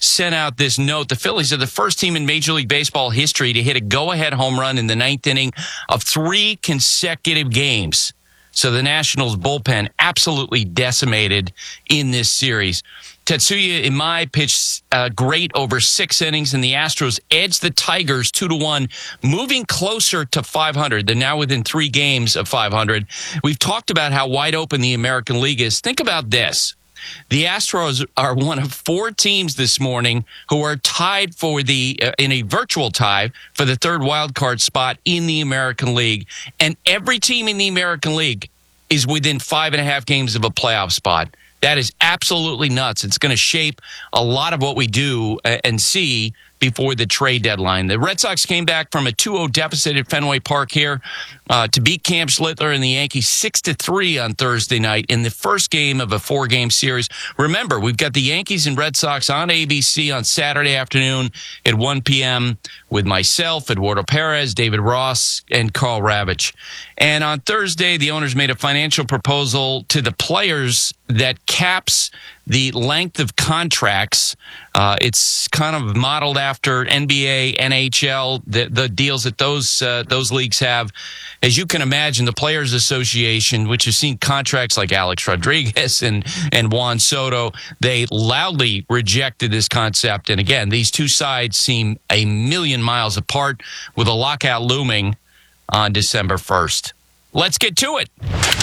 sent out this note. The Phillies are the first team in Major League Baseball history to hit a go-ahead home run in the ninth inning of 3 consecutive games. So the Nationals bullpen absolutely decimated in this series. Tetsuya Imai pitched great over 6 innings, and the Astros edged the Tigers 2-1, moving closer to 500. They're now within 3 games of 500. We've talked about how wide open the American League is. Think about this. The Astros are one of 4 teams this morning who are tied for in a virtual tie for the 3rd wild card spot in the American League. And every team in the American League is within 5.5 games of a playoff spot. That is absolutely nuts. It's going to shape a lot of what we do and see before the trade deadline. The Red Sox came back from a 2-0 deficit at Fenway Park here to beat Cam Schlittler and the Yankees 6-3 on Thursday night in the first game of a 4-game series. Remember, we've got the Yankees and Red Sox on ABC on Saturday afternoon at 1 p.m. with myself, Eduardo Perez, David Ross, and Carl Ravitch. And on Thursday, the owners made a financial proposal to the players that caps the length of contracts. It's kind of modeled after NBA, NHL, the deals that those leagues have. As you can imagine, the Players Association, which has seen contracts like Alex Rodriguez and Juan Soto, they loudly rejected this concept. And again, these two sides seem a million miles apart with a lockout looming on December 1st. Let's get to it.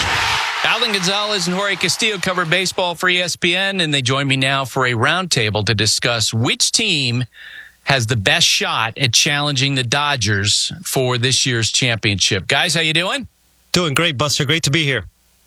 Alden Gonzalez and Jorge Castillo cover baseball for ESPN, and they join me now for a roundtable to discuss which team has the best shot at challenging the Dodgers for this year's championship. Guys, how you doing? Doing great, Buster. Great to be here.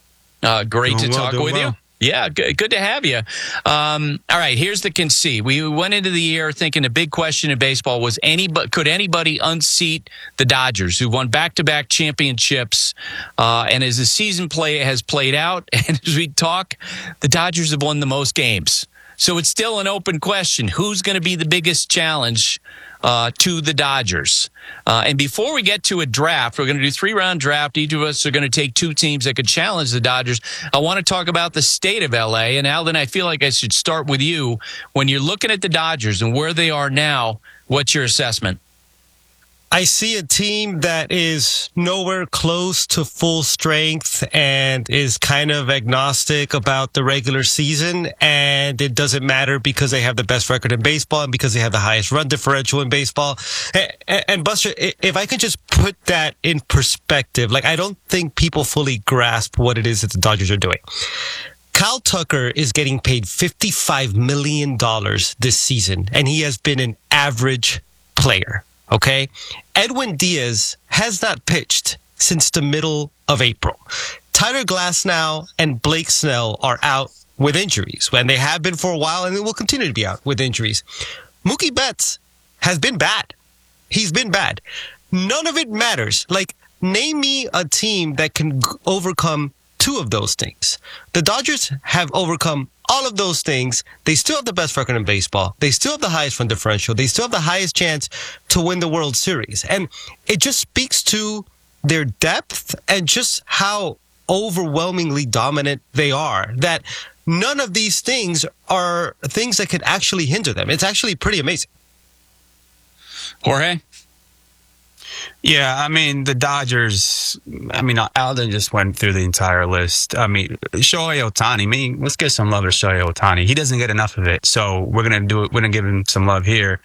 Great to talk with you. Yeah, good to have you. All right, here's the conceit. We went into the year thinking the big question in baseball was could anybody unseat the Dodgers, who won back-to-back championships? And as the season has played out, and as we talk, the Dodgers have won the most games. So it's still an open question. Who's going to be the biggest challenge to the Dodgers? And before we get to a draft, we're going to do 3-round draft. Each of us are going to take 2 teams that could challenge the Dodgers. I want to talk about the state of L.A. And Alden, I feel like I should start with you. When you're looking at the Dodgers and where they are now, what's your assessment? I see a team that is nowhere close to full strength and is kind of agnostic about the regular season. And it doesn't matter because they have the best record in baseball and because they have the highest run differential in baseball. And Buster, if I could just put that in perspective, I don't think people fully grasp what it is that the Dodgers are doing. Kyle Tucker is getting paid $55 million this season, and he has been an average player. Okay? Edwin Diaz has not pitched since the middle of April. Tyler Glasnow and Blake Snell are out with injuries, and they have been for a while, and they will continue to be out with injuries. Mookie Betts has been bad. He's been bad. None of it matters. Name me a team that can overcome 2 of those things. The Dodgers have overcome all of those things. They still have the best record in baseball. They still have the highest run differential. They still have the highest chance to win the World Series. And it just speaks to their depth and just how overwhelmingly dominant they are, that none of these things are things that could actually hinder them. It's actually pretty amazing. Jorge? Yeah, the Dodgers, Alden just went through the entire list. Shohei Ohtani, let's give some love to Shohei Ohtani. He doesn't get enough of it, so we're going to do it. We're going to give him some love here.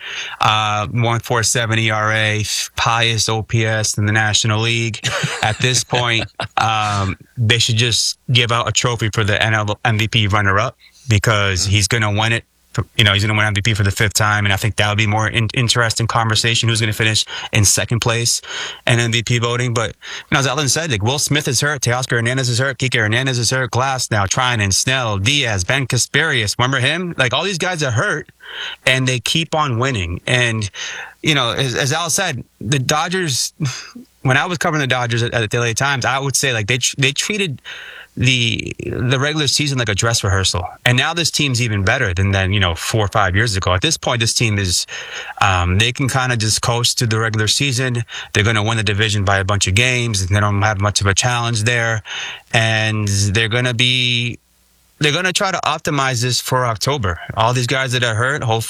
1.47 ERA, highest OPS in the National League. At this point, they should just give out a trophy for the NL MVP runner-up because he's going to win it. He's going to win MVP for the 5th time, and I think that would be more interesting conversation. Who's going to finish in 2nd place in MVP voting? But as Alden said, Will Smith is hurt, Teoscar Hernandez is hurt, Kike Hernandez is hurt, Glasnow, Trinan, Snell, Diaz, Ben Casparius. Remember him? All these guys are hurt, and they keep on winning. And as Al said, the Dodgers. When I was covering the Dodgers at the LA Times, I would say they treated the regular season like a dress rehearsal. And now this team's even better than 4 or 5 years ago. At this point, this team is, they can kind of just coast to the regular season. They're going to win the division by a bunch of games. They don't have much of a challenge there. And they're going to try to optimize this for October. All these guys that are hurt,